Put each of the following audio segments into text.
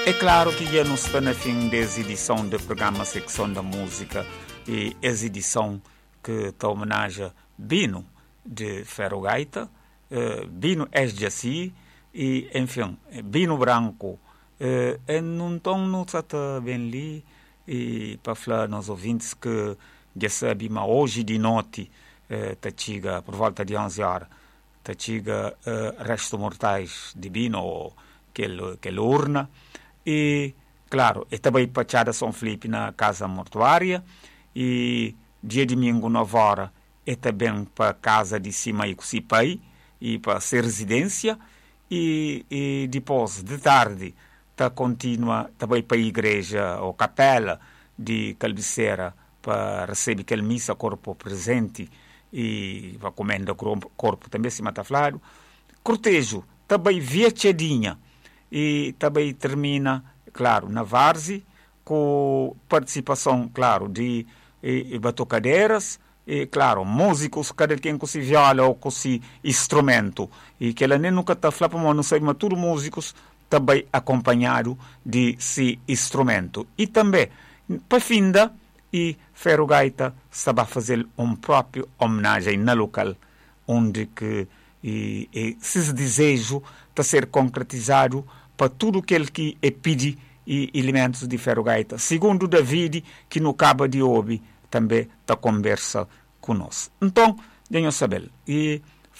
É claro que já nos está na fim dessa edição do programa Secção da Música e essa edição que está homenagem Bino de Ferro Gaita, Bino Esjaci e, enfim, Bino Branco. Não estão no está bem ali e para falar nos ouvintes que já sabem, hoje de noite está chega por volta de 11 horas, está chega restos mortais de Bino, que urna. E, claro, é também para São Felipe na casa mortuária e dia domingo 9 horas é também para a casa de cima e Cusipai e para ser residência e depois de tarde continua também para a igreja ou capela de Calbiceira para receber aquele missa corpo presente e vai comendo corpo também se mata flado. Cortejo também viachadinha e também termina, claro, na Várzea, com participação, claro, de batucadeiras, e, claro, músicos, cada quem com si viola ou com si instrumento. E que ela nem nunca está falando, mas não sei, mas todos músicos também acompanhado de si instrumento. E também, para finda, e Ferro Gaita estava a fazer próprio homenagem na local, onde que esse desejo está a ser concretizado para tudo aquele que pede e elementos de Ferro Gaita. Segundo David, que no Cabo de Obi também está conversa conosco. Então, venham saber. E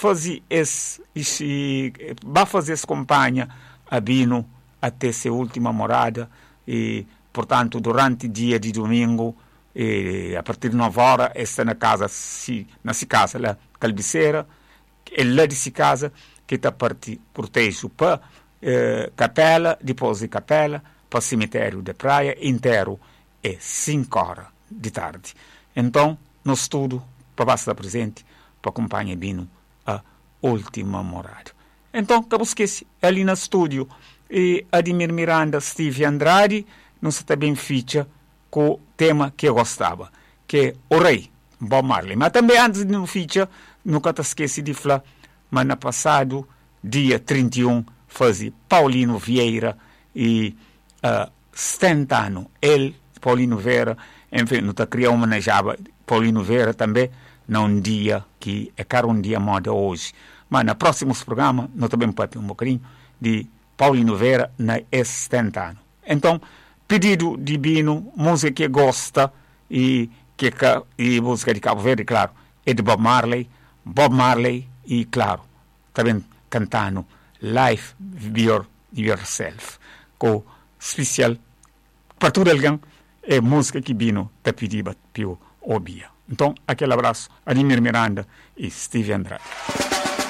vai fazer essa campanha a Bino até sua última morada. E, portanto, durante o dia de domingo, a partir de 9 horas, está na casa, nessa casa, lá, Calbiceira, é lá dessa casa que está protegido para capela, depois de capela, para o cemitério da praia inteiro, é 5 horas de tarde. Então, no estudo, para estar presente, para acompanhar Bino a última morada. Então, acabou esqueci, ali no estúdio, e Ademir Miranda, Steve Andrade, não se está bem ficha com o tema que eu gostava, que é o Rei, Bob Marley. Mas também antes de não ficha, nunca te esqueci de falar, mas no passado, dia 31, fazia Paulino Vieira e 70 anos. Ele, Paulino Vieira, enfim, não está criando homenageava Paulino Vieira também, num dia que é caro um dia moda hoje. Mas no próximo programa, nós também podemos ter um bocadinho de Paulino Vieira na 70 anos. Então, pedido de Bino, música que gosta e música de Cabo Verde, claro, é de Bob Marley e, claro, também cantando Life Be Yourself, com especial para todo alguém, é música que Bino te pediu para ouvir. Então, aquele abraço, Ademir Miranda e Steve Andrade.